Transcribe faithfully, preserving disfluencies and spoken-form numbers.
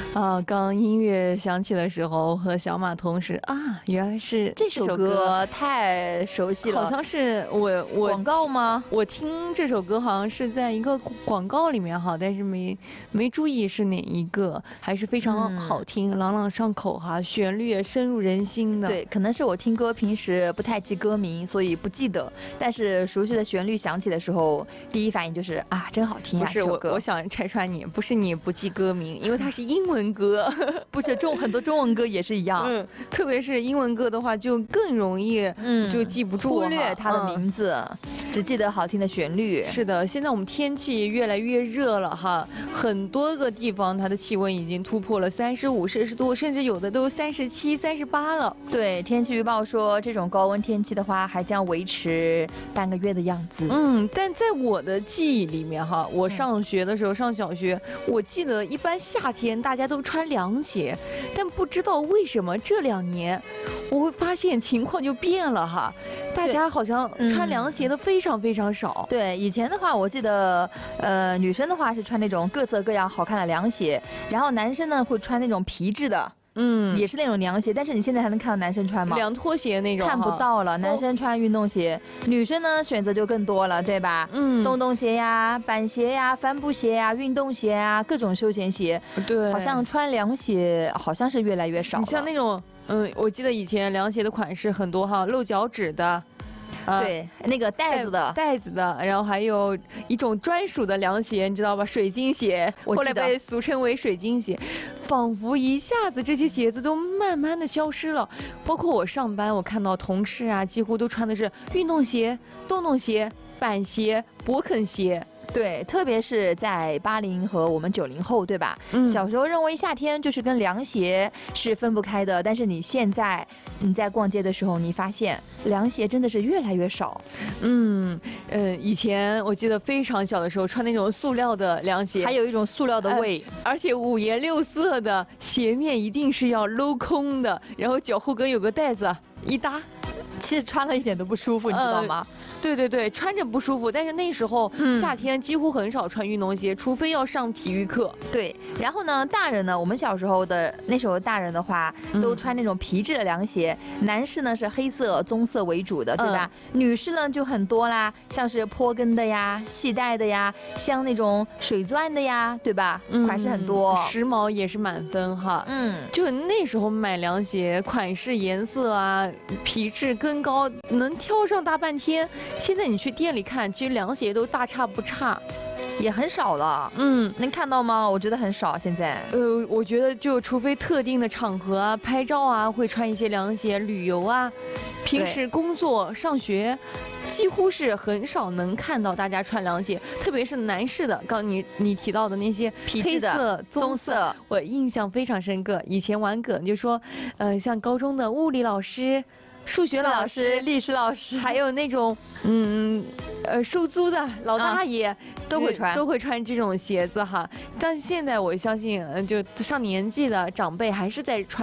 啊，刚音乐响起的时候，和小马同时啊，原来是这首歌太熟悉了， 好像是我我广告吗？ 我听这首歌好像是在一个广告里面哈，但是没没注意是哪一个，还是非常好听，嗯、朗朗上口哈，旋律也深入人心的。 对，可能是我听歌平时不太记歌名，所以不记得，但是熟悉的旋律响起的时候，第一反应就是啊，真好听啊！ 不是我，我想拆穿你，不是你不记歌名，因为它是英文歌， 不是中很多中文歌也是一样， 嗯，特别是英文歌的话，就更容易嗯就记不住， 忽略它的名字，嗯、只记得好听的旋律。 是的，现在我们天气越来越热了哈，很多个地方它的气温已经突破了三十五摄氏度，甚至有的都三十七、三十八了。 对，天气预报说这种高温天气的话，还将维持半个月的样子。 嗯，但在我的记忆里面哈，我上学的时候、嗯、上小学，我记得一般夏天大家都穿凉鞋，但不知道为什么这两年，我会发现情况就变了哈，大家好像穿凉鞋的非常非常少。 嗯、对，以前的话，我记得，呃，女生的话是穿那种各色各样好看的凉鞋，然后男生呢会穿那种皮质的。嗯，也是那种凉鞋，但是你现在还能看到男生穿吗？ 凉拖鞋那种看不到了，男生穿运动鞋，哦、女生呢选择就更多了，对吧？嗯，洞洞鞋呀、板鞋呀、帆布鞋呀、运动鞋啊，各种休闲鞋。 对， 好像穿凉鞋好像是越来越少了。 你像那种，嗯，我记得以前凉鞋的款式很多哈，露脚趾的。 呃、对，那个带子的带子的，然后还有一种专属的凉鞋，你知道吧？水晶鞋，后来被俗称为水晶鞋，仿佛一下子这些鞋子都慢慢的消失了。包括我上班，我看到同事啊，几乎都穿的是运动鞋、洞洞鞋、板鞋、勃肯鞋。 对，特别是在八零和我们九零后，对吧？嗯，小时候认为夏天就是跟凉鞋是分不开的，但是你现在你在逛街的时候，你发现凉鞋真的是越来越少。 嗯呃，以前我记得非常小的时候穿那种塑料的凉鞋， 还有一种塑料的味， 呃、而且五颜六色的，鞋面一定是要镂空的，然后脚后跟有个带子，一搭。 其实穿了一点都不舒服，你知道吗？ 呃、对对对，穿着不舒服。但是那时候、嗯、夏天几乎很少穿运动鞋，除非要上体育课。 对，然后呢，大人呢，我们小时候的那时候大人的话，都穿那种皮质的凉鞋，嗯、男士呢是黑色、棕色为主的，对吧？嗯、女士呢就很多啦，像是坡跟的呀、系带的呀，像那种水钻的呀，对吧？嗯、款式很多， 时髦也是满分哈。嗯，就那时候买凉鞋，款式、颜色啊，皮质跟跟高能挑上大半天，现在你去店里看，其实凉鞋都大差不差， 也很少了。嗯，能看到吗？我觉得很少现在。 呃，我觉得就除非特定的场合啊，拍照啊，会穿一些凉鞋；旅游啊，平时工作上学，几乎是很少能看到大家穿凉鞋，特别是男士的。刚你你提到的那些黑色、棕色，我印象非常深刻。以前玩梗就说，呃，像高中的物理老师。数学老师、 历史老师， 还有那种嗯呃收租的老大爷、啊、 都会穿， 都会穿这种鞋子哈。但现在我相信，就上年纪的长辈还是在穿。